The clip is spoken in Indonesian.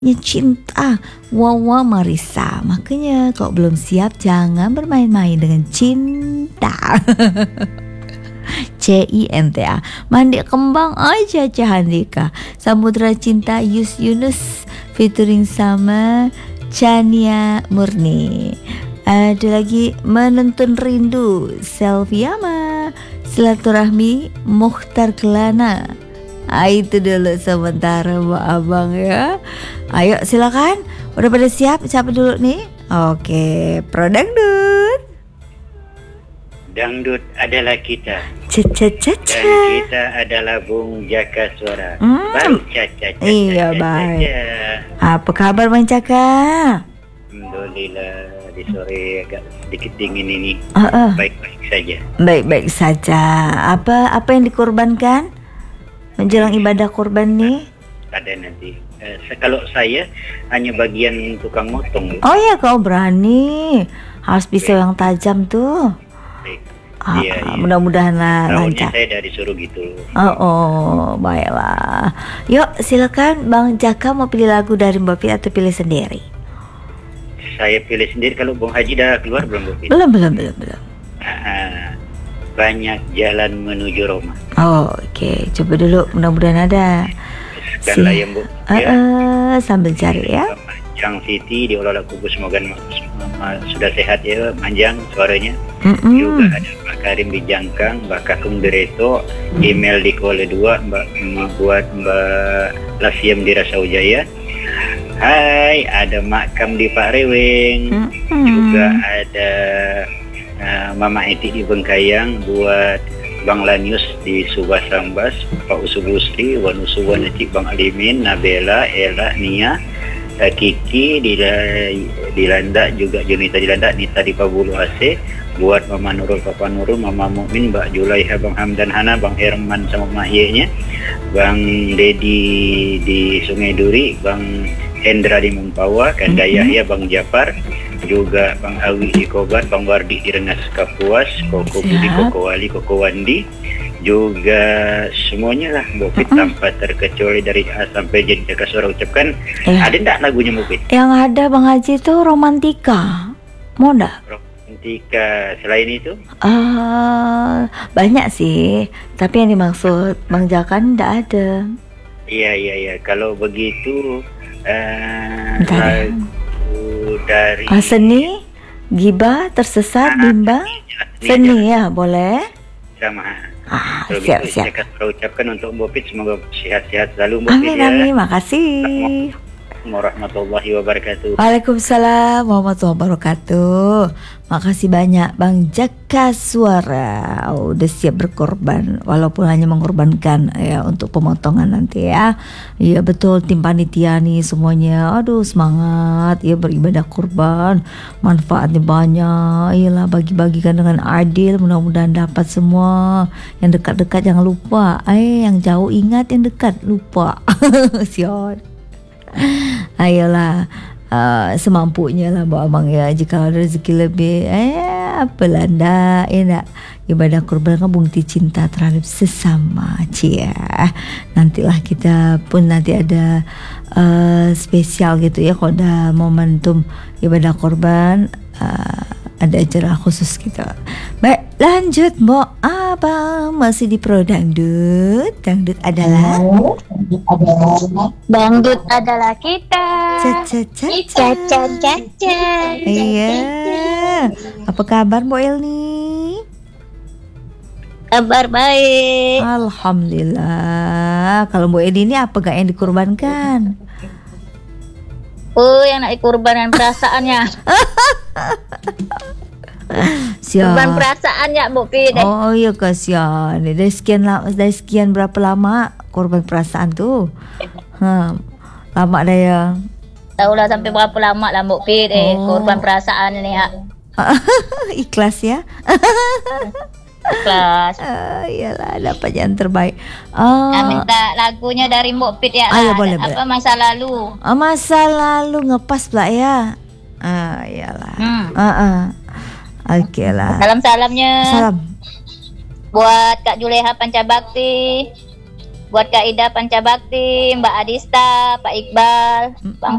cinta Wawa Marisa. Makanya kalau belum siap jangan bermain-main dengan cinta. CINTA. Mandi kembang aja Handika. Samudra Cinta Yunus featuring sama Chania Murni. Ada lagi Menuntun Rindu Selviama. Silaturahmi Mukhtar Kelana. Itu dulu sementara Mbak Abang ya. Ayo silakan. Udah pada siap? Siapa dulu nih? Oke, Pro Dangdut. Dangdut adalah kita. Caca. Dan kita adalah Bung Jaka Suara. Baru caca. Iya baik. Apa kabar Bang Jaka? Alhamdulillah di sore agak sedikit dingin ini. Baik-baik saja. Baik-baik saja. Apa yang dikorbankan menjelang ibadah kurban nih? Ada nanti. Kalau saya hanya bagian tukang motong. Oh ya, kau berani. Harus pisau yang tajam tuh. Iya. Mudah-mudahan lancar. Saya udah disuruh gitu. Oh, baiklah. Yuk, silakan Bang Jaka mau pilih lagu dari Mbak Fit atau pilih sendiri? Saya pilih sendiri. Kalau Bung Haji udah keluar belum Mbak Fit? Belum. Banyak jalan menuju Roma. Oke. Coba dulu, mudah-mudahan ada. Sekian lah ya Bu. Sambil cari ya. Manjang Siti diolah kubus, semoga sudah sehat ya, Manjang suaranya. Juga ada Pak Karim di Jangkang, Mbak Kakung Dereto, email di Kole 2, buat Mbak Lasiem di Rasaujaya. Hai, ada Makam di Pak Reweng. Juga ada Mama Eti di Bengkayang, buat Bang Lanius di Subah Sambas, Pak Usubusri, Wan Usuwan Cik Bang Alimin, Nabela, Ella, Nia, Kiki di Landak, juga Junita di Landak, Nita di Pabulu AC, buat Mama Nurul, Papa Nurul, Mama Mukmin, Mbak Julaiha, Bang Hamdan Hana, Bang Herman sama Mak Ye-nya, Bang Dedi di Sungai Duri, Bang Hendra di Mumpawa, Kanda Yahya, Bang Japar, juga Bang Awi di Kobat, Bang Wardi di Rengas Kapuas, Koko Budi, Koko Wali, Koko Wandi, juga semuanya lah Mbak Fit, tanpa terkecuali dari A sampai Z. Jaka Suara ucapkan. Ada enggak lagunya Mbak Fit? Yang ada Bang Haji itu Romantika. Mau enggak? Romantika. Selain itu? Banyak sih, tapi yang dimaksud Bang Jaka enggak ada. Iya. Kalau begitu dari Seni, Giba, Tersesat, Bimbang, Seni ya boleh. Sama. Siap. Saya ucapkan untuk Mbak Fit semoga sehat-sehat selalu Mbak Fit. Amin, makasih. Warahmatullahi wabarakatuh. Waalaikumsalam warahmatullahi wabarakatuh. Makasih banyak Bang Jaka Suara. Udah siap berkorban, walaupun hanya mengorbankan ya untuk pemotongan nanti ya. Iya betul, tim panitia nih semuanya. Aduh semangat ya beribadah kurban. Manfaatnya banyak. Iyalah, bagi-bagikan dengan adil. Mudah-mudahan dapat semua. Yang dekat-dekat jangan lupa. Yang jauh ingat, yang dekat lupa. Siot. Ayolah, semampunya lah Mbak Abang ya. Jika ada rezeki lebih, apalah ndak, enak. Ibadah kurban kan bukti cinta terhadap sesama, cia. Nantilah kita pun nanti ada spesial gitu ya, kalau ada momentum ibadah kurban, ada acara khusus gitu. Baik, lanjut Mbak Abang, masih di Pro Dangdut. Dangdut adalah kita. Caca. Iya. Apa kabar Mbak Elni? Kabar baik. Alhamdulillah. Kalau Mbak Elni ini apa gak yang dikurbankan? Yang nak dikurbankan perasaannya. Kurban perasaan ya Bu Fit. Oh iya kasihan. Dari sekian berapa lama korban perasaan tuh? Lama dah ya. Tahu lah sampai berapa lama lah Bu Fit korban perasaan ini ya. Ikhlas ya. Ikhlas. Iyalah, dapat yang terbaik. Minta lagunya dari Mbok Fit ya. Ayo, boleh. Masa lalu. Masa lalu ngepas pula ya. Iyalah. Oke lah. Salam-salamnya. Salam. Buat Kak Juleha Pancabakti. buat Kak Ida Pancabakti, Mbak Adista, Pak Iqbal, Bang